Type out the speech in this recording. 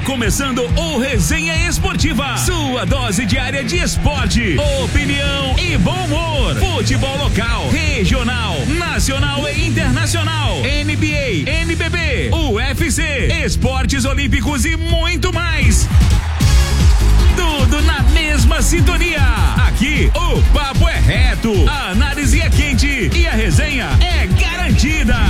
Está começando o Resenha Esportiva, sua dose diária de esporte, opinião e bom humor. Futebol local, regional, nacional e internacional, NBA, NBB, UFC, esportes olímpicos e muito mais. Tudo na mesma sintonia.